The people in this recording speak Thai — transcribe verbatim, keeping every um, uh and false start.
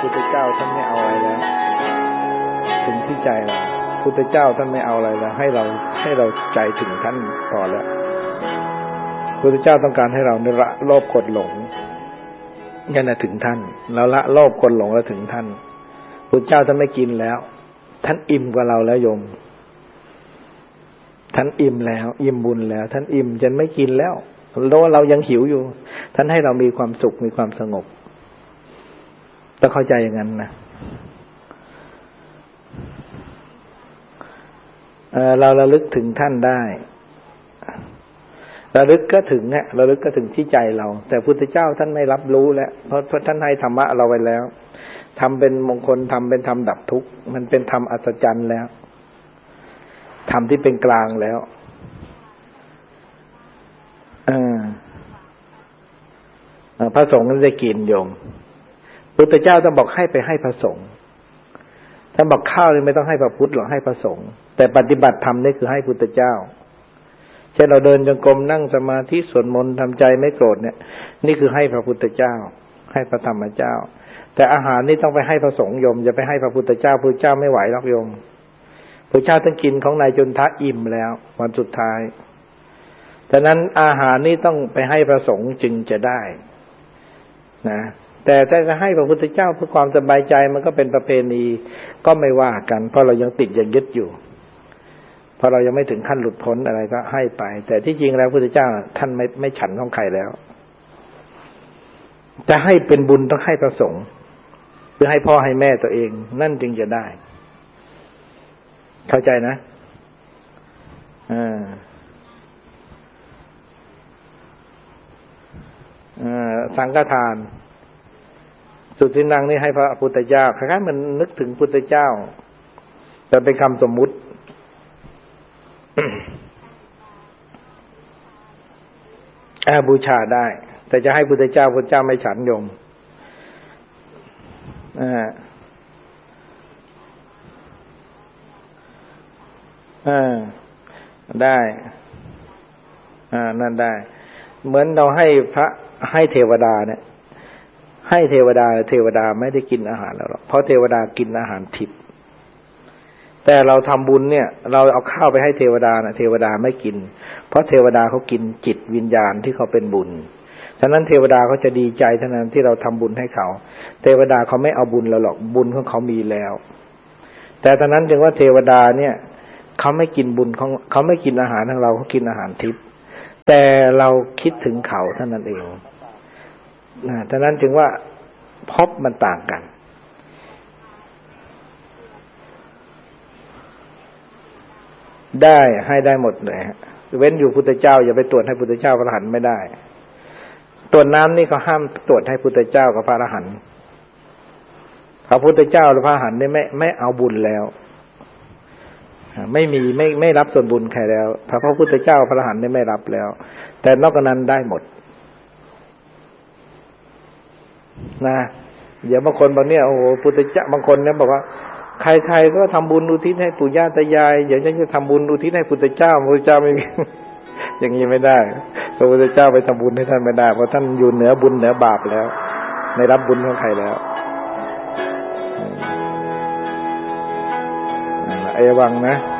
พุทธเจ้าท่านไม่เอาอะไรแล้วถึงที่ใจเราพุทธเจ้าท่านไม่เอาอะไรแล้วให้เราให้เราใจถึงท่านพอแล้วพุทธเจ้าต้องการให้เราละโลภกดหลงงั้นน่ะถึงท่านเราละโลภกดหลงแล้วถึงท่านพุทธเจ้าท่านไม่กินแล้วท่านอิ่มกว่าเราแล้วโยมท่านอิ่มแล้วอิ่มบุญแล้วท่านอิ่มจนไม่กินแล้วแล้วเรายังหิวอยู่ท่านให้เรามีความสุขมีความสงบต้องเข้าใจอย่างนั้นนะเออเราระลึกถึงท่านได้ระลึกก็ถึงเนี่ยระลึกก็ถึงที่ใจเราแต่พุทธเจ้าท่านไม่รับรู้แล้วเพราะเพราะท่านให้ธรรมะเราไว้แล้วทำเป็นมงคลทำเป็นธรรมดับทุกข์มันเป็นธรรมอัศจรรย์แล้วธรรมที่เป็นกลางแล้วเออพระสงฆ์นั้นได้กินโยมพุทธเจ้าต้องบอกให้ไปให้พระสงฆ์ท่านบอกข้าวนี่ไม่ต้องให้พระพุทธหรอกให้พระสงฆ์แต่ปฏิบัติธรรมนี่คือให้พุทธเจ้าเช่นเราเดินจงกรมนั่งสมาธิสวดมนต์ทำใจไม่โกรธเนี่ยนี่คือให้พระพุทธเจ้าให้พระธรรมเจ้าแต่อาหารนี่ต้องไปให้พระสงฆ์โยมอย่าไปให้พระพุทธเจ้าพระพุทธเจ้าไม่ไหวหรอกโยมพระเจ้าต้องกินของนายจุนทะอิ่มแล้ววันสุดท้ายฉะนั้นอาหารนี่ต้องไปให้พระสงฆ์จึงจะได้นะแต่ถ้าจะให้พระพุทธเจ้าเพื่อความสบายใจมันก็เป็นประเพณีก็ไม่ว่ากันเพราะเรายังติดยังยึดอยู่เพราะเรายังไม่ถึงขั้นหลุดพ้นอะไรก็ให้ไปแต่ที่จริงแล้วพระพุทธเจ้าท่านไม่ไม่ฉันของใครแล้วจะให้เป็นบุญต้องให้พระสงฆ์หรือให้พ่อให้แม่ตัวเองนั่นจึงจะได้เข้าใจนะอ่าอ่าสังฆทานสุทินังนี่ให้พระพุทธเจ้าคล้ายๆมันนึกถึงพุทธเจ้าแต่เป็นคำสมมุติ อาบูชาได้แต่จะให้พุทธเจ้าพุทธเจ้าไม่ฉันโยมอ่าอ่าได้อ่านั่นได้เหมือนเราให้พระให้เทวดาเนี่ยให้เทวดาเทวดาไม่ได้กินอาหารแล้วหรอกเพราะเทวดากินอาหารทิพย์แต่เราทำบุญเนี่ยเราเอาข้าวไปให้เทวดานะเทวดาไม่กินเพราะเทวดาเขากินจิตวิญญาณที่เขาเป็นบุญฉะนั้นเทวดาเขาจะดีใจเท่านั้นที่เราทำบุญให้เขาเทวดาเขาไม่เอาบุญเราหรอกบุญของเขามีแล้วแต่ตอนนั้นจึงว่าเทวดาเนี่ยเขาไม่กินบุญของเขาไม่กินอาหารของเราเขากินอาหารทิพย์แต่เราคิดถึงเขาเท่านั้นเองนะฉะนั้นจึงว่าภพมันต่างกันได้ให้ได้หมดเลยเว้นอยู่พุทธเจ้าอย่าไปตรวจให้พุทธเจ้าพระอรหันต์ไม่ได้ตรวจน้ำนี่เขาห้ามตรวจให้พุทธเจ้ากับพระอรหันต์พระพุทธเจ้าหรือพระอรหันต์นี่ไม่ไม่เอาบุญแล้วไม่มีไม่ไม่รับส่วนบุญใครแล้วพระพุทธเจ้าพระอรหันต์นี่ไม่รับแล้วแต่นอกจากนั้นได้หมดนะเดี๋ยวบางคนบอกเนี่ยโอ้โหพุทธเจ้าบางคนเนี่ยบอกว่าใครๆก็ทำบุญอุทิศให้ปู่ย่าตายายอย่างฉันจะทำบุญอุทิศให้พุทธเจ้าพุทธเจ้าไม่มี อย่างนี้ไม่ได้พระพุทธเจ้าไปทำบุญให้ท่านไม่ได้เพราะท่านอยู่เหนือบุญเหนือบาปแล้วไม่รับบุญของใครแล้วเอวังนะ